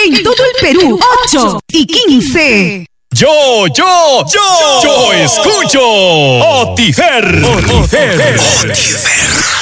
En todo el Perú, 8:15. Yo escucho Otifer.